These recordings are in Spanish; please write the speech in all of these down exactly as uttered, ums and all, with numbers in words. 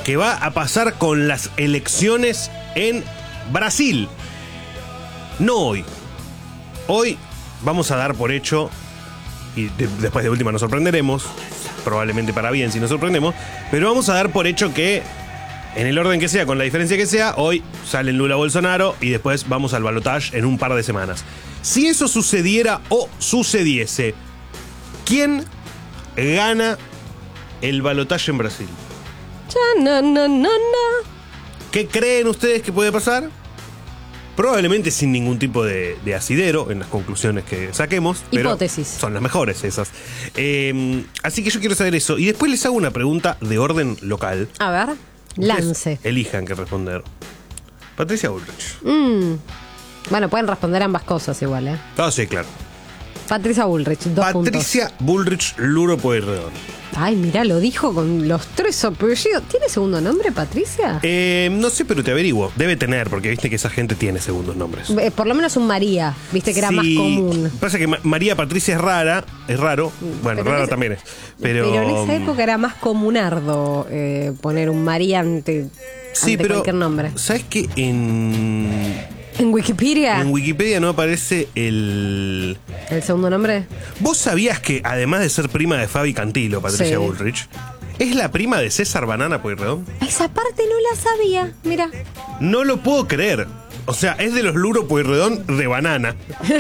que va a pasar con las elecciones en Brasil. No hoy. Hoy vamos a dar por hecho, y de, después de última nos sorprenderemos, probablemente para bien si nos sorprendemos, pero vamos a dar por hecho que, en el orden que sea, con la diferencia que sea, hoy salen Lula Bolsonaro y después vamos al balotaje en un par de semanas. Si eso sucediera o sucediese, ¿quién gana el balotaje en Brasil? Ya, no, no, no, no. ¿Qué creen ustedes que puede pasar? Probablemente sin ningún tipo de, de asidero en las conclusiones que saquemos. Pero hipótesis. Son las mejores esas. Eh, así que yo quiero saber eso. Y después les hago una pregunta de orden local. A ver, lance. Ustedes elijan qué responder. Patricia Bullrich. Mm. Bueno, pueden responder ambas cosas igual, ¿eh? Ah, sí, claro. Patricia Bullrich, dos Patricia puntos. Bullrich Luro Pueyrredón. Ay, mirá, lo dijo con los tres apellidos. ¿Tiene segundo nombre, Patricia? Eh, no sé, pero te averiguo. Debe tener, porque viste que esa gente tiene segundos nombres. Eh, por lo menos un María, viste que era Sí, más común. Pasa que Ma- María Patricia es rara, es raro. Bueno, Pero raro en ese- también es. Pero, Pero en esa época era más comunardo eh, poner un María ante, sí, ante pero cualquier nombre. ¿sabes qué? En, ¿En Wikipedia? en Wikipedia no aparece el... ¿El segundo nombre? ¿Vos sabías que, además de ser prima de Fabi Cantilo, Patricia Sí. Bullrich, es la prima de César Banana Pueyrredón? Esa parte no la sabía, mira. No lo puedo creer. O sea, es de los Luro Pueyrredón de banana.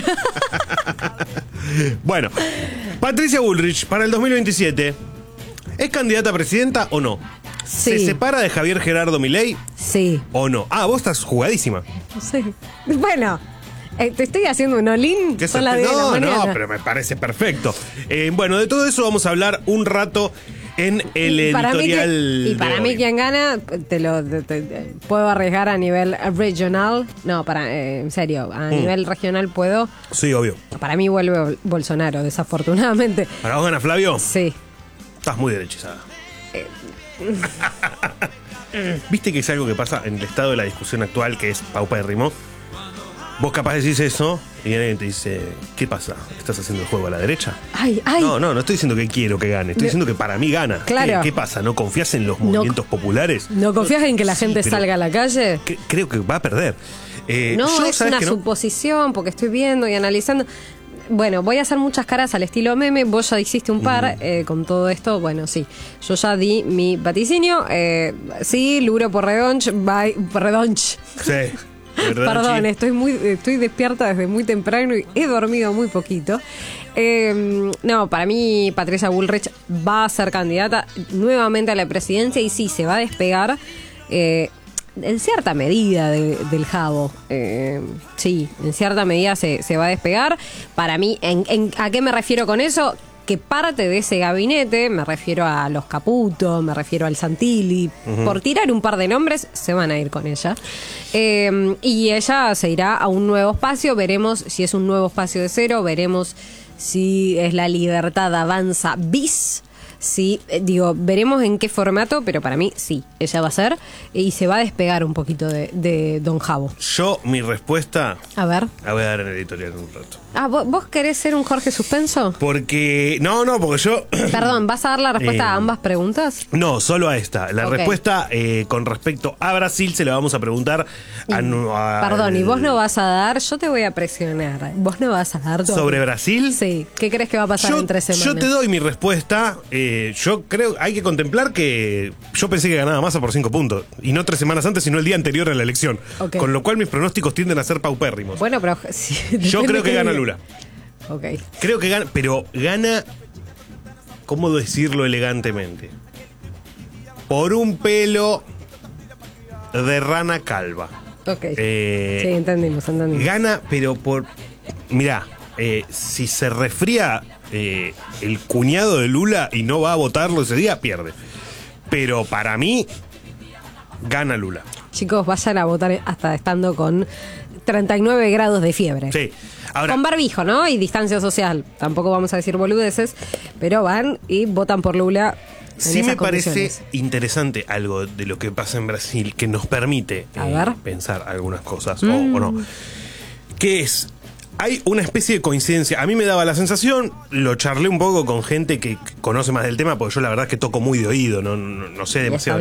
Bueno, Patricia Bullrich, para el dos mil veintisiete, ¿es candidata a presidenta o no? ¿Se Sí. separa de Javier Gerardo Milei Sí. o no? Ah, vos estás jugadísima. Sí. Bueno, eh, te estoy haciendo un all-in. ¿Qué Son las diez de la no, mañana. no, pero me parece perfecto. Eh, bueno, de todo eso vamos a hablar un rato en el Y para mí editorial. que- Y de para mí hoy. quien gana, te lo te- te- te- puedo arriesgar a nivel regional. No, para eh, en serio, a Mm. nivel regional puedo. Sí, obvio. Para mí vuelve Bol- Bolsonaro, desafortunadamente. ¿Para vos gana Flavio? Sí. Estás muy derechizada. ¿Viste que es algo que pasa en el estado de la discusión actual, que es paupérrimo? Vos capaz decís eso y alguien te dice, ¿qué pasa? ¿Estás haciendo el juego a la derecha? Ay, ay. No, no, no estoy diciendo que quiero que gane, estoy No. diciendo que para mí gana. Claro. ¿Qué, qué pasa? ¿No confías en los movimientos populares? ¿No confías en que la Sí, gente pero salga a la calle? que- creo que va a perder. Eh, No, yo, es ¿sabes una que no? suposición, porque estoy viendo y analizando. Bueno, voy a hacer muchas caras al estilo meme. Vos ya hiciste un par eh, con todo esto. Bueno, sí, yo ya di mi vaticinio. Eh, sí, Luro Porredonch, bye, Porredonch. Sí. ¿Verdad, Perdón, Chi? estoy muy, estoy despierta desde muy temprano y he dormido muy poquito. Eh, no, para mí Patricia Bullrich va a ser candidata nuevamente a la presidencia y sí, se va a despegar eh, en cierta medida de- del Jabo. Eh, sí, en cierta medida se, se va a despegar. Para mí, en, en- ¿a qué me refiero con eso? Que parte de ese gabinete, me refiero a los Caputo, me refiero al Santilli, por tirar un par de nombres, se van a ir con ella. Eh, y ella se irá a un nuevo espacio, veremos si es un nuevo espacio de cero, veremos si es la Libertad Avanza bis. Sí, eh, digo, veremos en qué formato, pero para mí sí, ella va a ser y se va a despegar un poquito de, de Don Jabo. Yo, mi respuesta, A ver. la voy a dar en el editorial en un rato. Ah, ¿vo- ¿vos querés ser un Jorge Suspenso? Porque, no, no, porque yo... Perdón, ¿vas a dar la respuesta Eh, a ambas preguntas? No, solo a esta. La Ok. respuesta eh, con respecto a Brasil se la vamos a preguntar a... nu- a- Perdón, ¿y vos no vas a dar? Yo te voy a presionar. ¿Vos no vas a dar? todo? ¿Sobre Brasil? Sí. ¿Qué crees que va a pasar Yo, en tres semanas? yo te doy mi respuesta. eh, yo creo, hay que contemplar que yo pensé que ganaba Massa por cinco puntos. Y no tres semanas antes, sino el día anterior a la elección. Ok. Con lo cual mis pronósticos tienden a ser paupérrimos. Bueno, pero... sí, yo depende creo que qué gana diga. Lula. Ok. Creo que gana, pero gana, ¿cómo decirlo elegantemente? Por un pelo de rana calva. Ok. Eh, sí, entendimos, entendimos. Gana, pero por... Mirá, eh, si se resfría eh, el cuñado de Lula y no va a votarlo ese día, pierde. Pero para mí, gana Lula. Chicos, vayan a votar hasta estando con treinta y nueve grados de fiebre. Sí. Ahora, Con barbijo, ¿no? Y distancia social. Tampoco vamos a decir boludeces, pero van y votan por Lula. en sí esas me parece condiciones. interesante algo de lo que pasa en Brasil que nos permite A eh, ver. pensar algunas cosas, Mm. o, o no. Que es, hay una especie de coincidencia. A mí me daba la sensación, lo charlé un poco con gente que conoce más del tema, porque yo la verdad es que toco muy de oído, no, no, no sé Y demasiado.